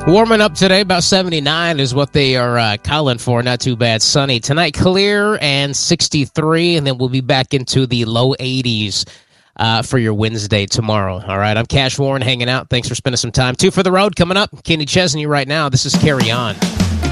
Warming up today, about 79 is what they are calling for. Not too bad. Sunny tonight, clear and 63, and then we'll be back into the low 80s for your Wednesday tomorrow. All right, I'm Cash Warren hanging out. Thanks for spending some time. Two for the road coming up. Kenny Chesney right now. This is Carry On.